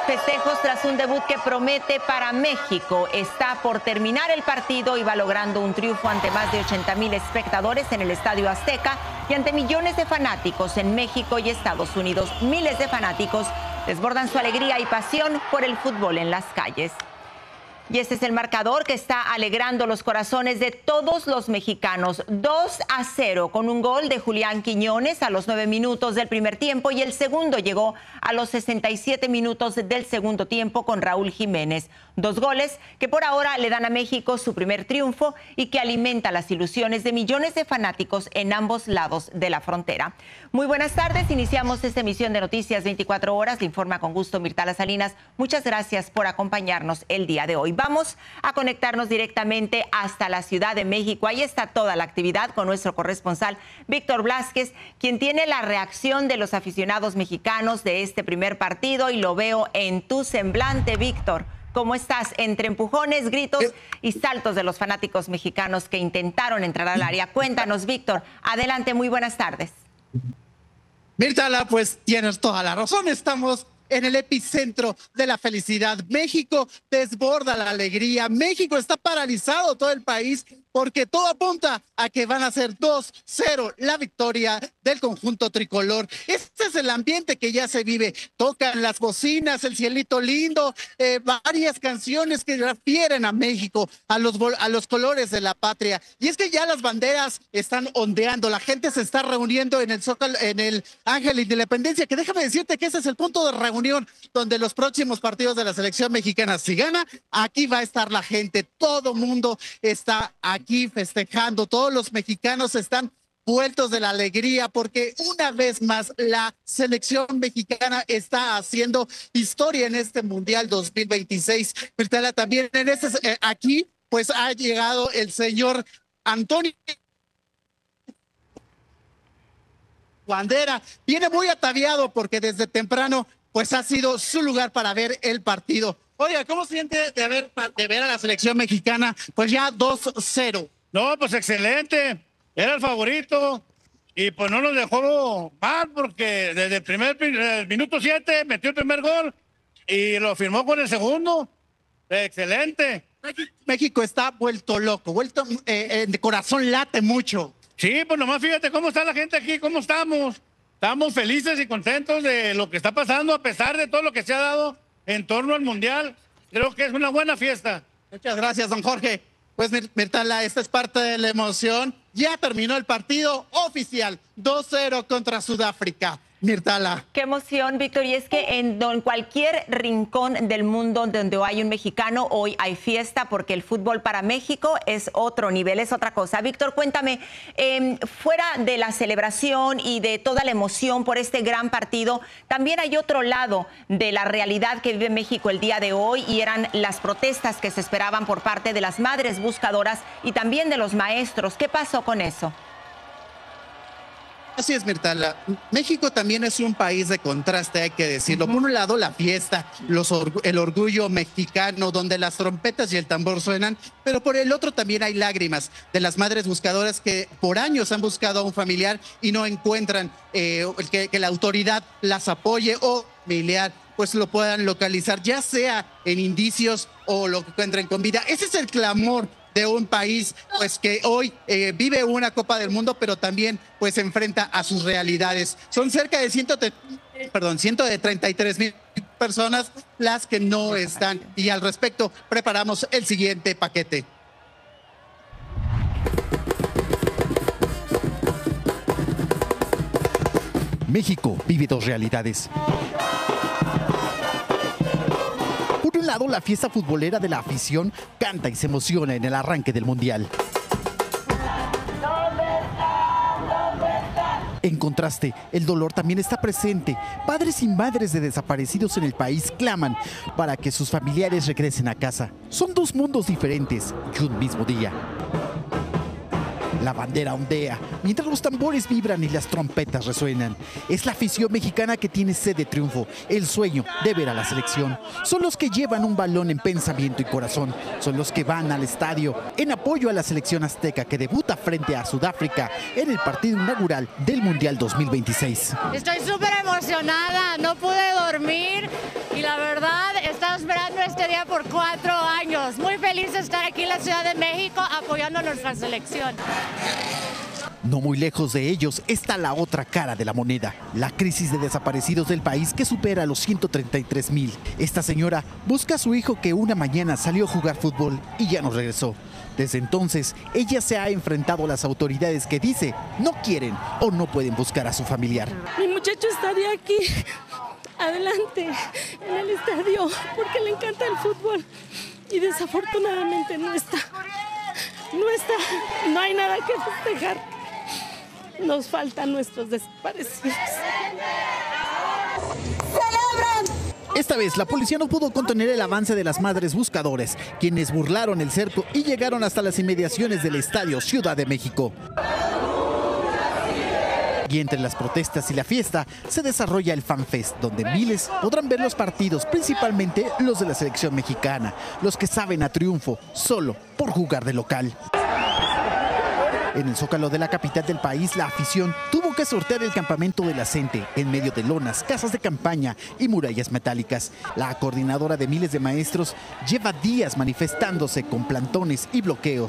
Festejos tras un debut que promete para México. Está por terminar el partido y va logrando un triunfo ante más de 80,000 espectadores en el Estadio Azteca y ante millones de fanáticos en México y Estados Unidos. Miles de fanáticos desbordan su alegría y pasión por el fútbol en las calles. Y este es el marcador que está alegrando los corazones de todos los mexicanos. 2-0 con un gol de Julián Quiñones a los 9 minutos del primer tiempo y el segundo llegó a los 67 minutos del segundo tiempo con Raúl Jiménez. 2 goles que por ahora le dan a México su primer triunfo y que alimenta las ilusiones de millones de fanáticos en ambos lados de la frontera. Muy buenas tardes, iniciamos esta emisión de Noticias 24 Horas. Le informa con gusto Mirtala Salinas. Muchas gracias por acompañarnos el día de hoy. Vamos a conectarnos directamente hasta la Ciudad de México. Ahí está toda la actividad con nuestro corresponsal Víctor Blázquez, quien tiene la reacción de los aficionados mexicanos de este primer partido y lo veo en tu semblante, Víctor. ¿Cómo estás? Entre empujones, gritos y saltos de los fanáticos mexicanos que intentaron entrar al área. Cuéntanos, Víctor. Adelante, muy buenas tardes. Mirtala, pues tienes toda la razón. Estamos en el epicentro de la felicidad. México desborda la alegría. México está paralizado, todo el país, porque todo apunta a que van a ser 2-0 la victoria del conjunto tricolor. Este es el ambiente que ya se vive. Tocan las bocinas, el cielito lindo, varias canciones que refieren a México, a los colores de la patria. Y es que ya las banderas están ondeando, la gente se está reuniendo en el Zócalo, en el Ángel de Independencia, que déjame decirte que ese es el punto de reunión donde los próximos partidos de la selección mexicana, si gana, aquí va a estar la gente. Todo mundo está aquí festejando, todos los mexicanos están vueltos de la alegría porque una vez más la selección mexicana está haciendo historia en este Mundial 2026. Mirtala, también en aquí pues ha llegado el señor Antonio Bandera. Viene muy ataviado porque desde temprano pues ha sido su lugar para ver el partido. Oiga, ¿cómo siente de ver a la selección mexicana pues ya 2-0? No, pues excelente. Era el favorito y pues no nos dejó mal porque desde el minuto 7 metió el primer gol y lo firmó con el segundo. Excelente. México está vuelto loco, de corazón late mucho. Sí, pues nomás fíjate cómo está la gente aquí, cómo estamos. Estamos felices y contentos de lo que está pasando a pesar de todo lo que se ha dado en torno al Mundial. Creo que es una buena fiesta. Muchas gracias, don Jorge. Pues Mirtala, esta es parte de la emoción. Ya terminó el partido oficial, 2-0 contra Sudáfrica. Mirtala. Qué emoción, Víctor. Y es que en cualquier rincón del mundo donde hay un mexicano, hoy hay fiesta porque el fútbol para México es otro nivel, es otra cosa. Víctor, cuéntame, fuera de la celebración y de toda la emoción por este gran partido, también hay otro lado de la realidad que vive México el día de hoy y eran las protestas que se esperaban por parte de las madres buscadoras y también de los maestros. ¿Qué pasó con eso? Así es, Mirtala. México también es un país de contraste, hay que decirlo. Por un lado, la fiesta, el orgullo mexicano, donde las trompetas y el tambor suenan, pero por el otro también hay lágrimas de las madres buscadoras que por años han buscado a un familiar y no encuentran que la autoridad las apoye o familiar pues lo puedan localizar, ya sea en indicios o lo que encuentren con vida. Ese es el clamor de un país pues que hoy vive una Copa del Mundo, pero también pues se enfrenta a sus realidades. Son cerca de 133,000 personas las que no están. Y al respecto preparamos el siguiente paquete. México vive dos realidades. Por un lado, la fiesta futbolera de la afición canta y se emociona en el arranque del Mundial. En contraste, el dolor también está presente. Padres y madres de desaparecidos en el país claman para que sus familiares regresen a casa. Son dos mundos diferentes y un mismo día. La bandera ondea, mientras los tambores vibran y las trompetas resuenan. Es la afición mexicana que tiene sed de triunfo, el sueño de ver a la selección. Son los que llevan un balón en pensamiento y corazón. Son los que van al estadio en apoyo a la selección azteca que debuta frente a Sudáfrica en el partido inaugural del Mundial 2026. Estoy súper emocionada, no pude dormir y la verdad este día por 4 años. Muy feliz de estar aquí en la Ciudad de México apoyando a nuestra selección. No muy lejos de ellos está la otra cara de la moneda, la crisis de desaparecidos del país que supera los 133,000. Esta señora busca a su hijo que una mañana salió a jugar fútbol y ya no regresó. Desde entonces, ella se ha enfrentado a las autoridades que dice no quieren o no pueden buscar a su familiar. Mi muchacho estaría aquí, adelante, en el estadio, porque le encanta el fútbol y desafortunadamente no está. No hay nada que festejar. Nos faltan nuestros desaparecidos. Esta vez la policía no pudo contener el avance de las madres buscadores, quienes burlaron el cerco y llegaron hasta las inmediaciones del estadio Ciudad de México. Y entre las protestas y la fiesta se desarrolla el FanFest, donde miles podrán ver los partidos, principalmente los de la selección mexicana, los que saben a triunfo solo por jugar de local. En el Zócalo de la capital del país, la afición tuvo que sortear el campamento de la CENTE en medio de lonas, casas de campaña y murallas metálicas. La coordinadora de miles de maestros lleva días manifestándose con plantones y bloqueos